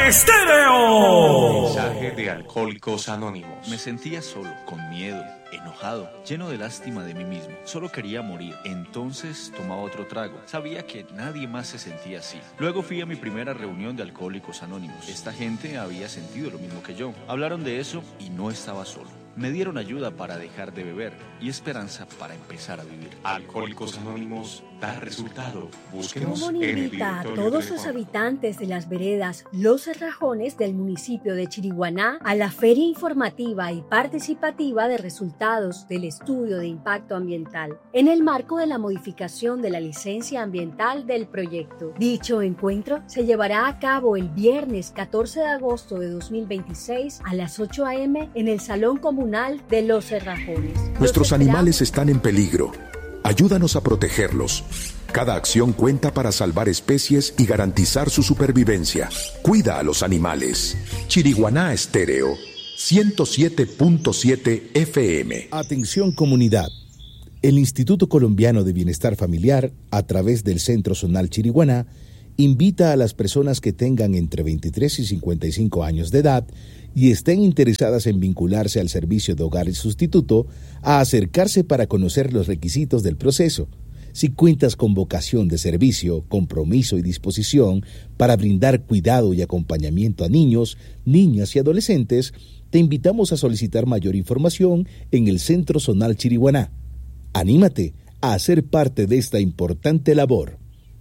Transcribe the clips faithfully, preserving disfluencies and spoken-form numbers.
Estéreo. Mensaje de Alcohólicos Anónimos. Me sentía solo, con miedo, enojado, lleno de lástima de mí mismo. Solo quería morir. Entonces tomaba otro trago. Sabía que nadie más se sentía así. Luego fui a mi primera reunión de Alcohólicos Anónimos. Esta gente había sentido lo mismo que yo. Hablaron de eso y no estaba solo. Me dieron ayuda para dejar de beber y esperanza para empezar a vivir. Alcohólicos Anónimos da resultado. Búsquenos ¿Cómo en el invita a directorio todos los telefónico. habitantes de las veredas Los Cerrajones del municipio de Chiriguaná a la feria informativa y participativa de resultados del estudio de impacto ambiental en el marco de la modificación de la licencia ambiental del proyecto? Dicho encuentro se llevará a cabo el viernes catorce de agosto de dos mil veintiséis a las ocho a eme en el Salón Comunal de Los Cerrajones. Nuestros animales están en peligro. Ayúdanos a protegerlos. Cada acción cuenta para salvar especies y garantizar su supervivencia. Cuida a los animales. Chiriguaná Estéreo, ciento siete punto siete F M. Atención comunidad. El Instituto Colombiano de Bienestar Familiar, a través del Centro Zonal Chiriguaná, invita a las personas que tengan entre veintitrés y cincuenta y cinco años de edad y estén interesadas en vincularse al servicio de hogar y sustituto a acercarse para conocer los requisitos del proceso. Si cuentas con vocación de servicio, compromiso y disposición para brindar cuidado y acompañamiento a niños, niñas y adolescentes, te invitamos a solicitar mayor información en el Centro Zonal Chiriguaná. Anímate a ser parte de esta importante labor.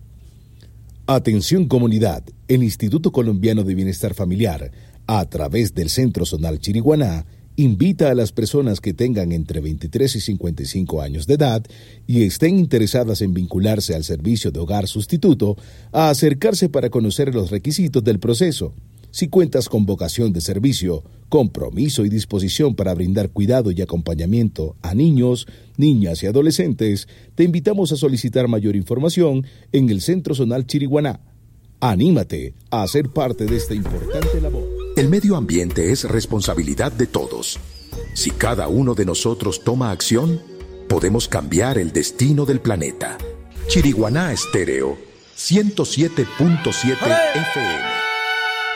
Atención comunidad, el Instituto Colombiano de Bienestar Familiar, a través del Centro Zonal Chiriguaná, invita a las personas que tengan entre veintitrés y cincuenta y cinco años de edad y estén interesadas en vincularse al servicio de hogar sustituto a acercarse para conocer los requisitos del proceso. Si cuentas con vocación de servicio, compromiso y disposición para brindar cuidado y acompañamiento a niños, niñas y adolescentes, te invitamos a solicitar mayor información en el Centro Zonal Chiriguaná. Anímate a ser parte de esta importante labor. El medio ambiente es responsabilidad de todos. Si cada uno de nosotros toma acción, podemos cambiar el destino del planeta. Chiriguaná Estéreo, ciento siete punto siete F M.